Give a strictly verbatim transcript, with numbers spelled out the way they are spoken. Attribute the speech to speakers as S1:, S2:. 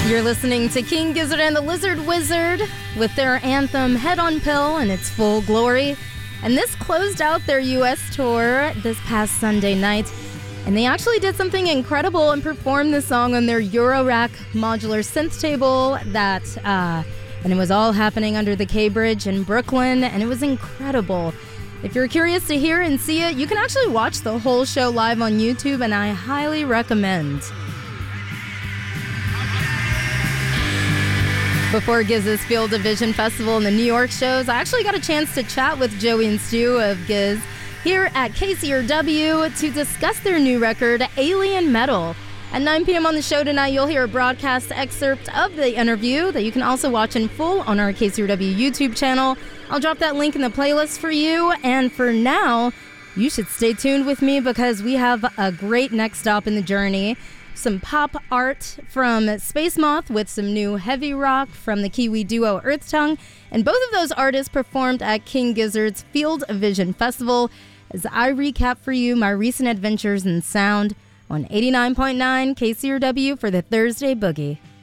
S1: You're listening to King Gizzard and the Lizard Wizard with their anthem Head on Pill in its full glory. And this closed out their U S tour this past Sunday night. And they actually did something incredible and performed the song on their Eurorack modular synth table that, uh, and it was all happening under the K Bridge in Brooklyn, and it was incredible. If you're curious to hear and see it, you can actually watch the whole show live on YouTube, and I highly recommend. Before Giz's Field of Vision Festival and the New York shows, I actually got a chance to chat with Joey and Stu of Giz here at K C R W to discuss their new record, Alien Metal. At nine p.m. on the show tonight, you'll hear a broadcast excerpt of the interview that you can also watch in full on our K C R W YouTube channel. I'll drop that link in the playlist for you, and for now, you should stay tuned with me because we have a great next stop in the journey. Some pop art from Space Moth with some new heavy rock from the Kiwi duo Earth Tongue. And both of those artists performed at King Gizzard's Field of Vision Festival as I recap for you my recent adventures in sound on eighty-nine point nine K C R W for the Thursday Boogie.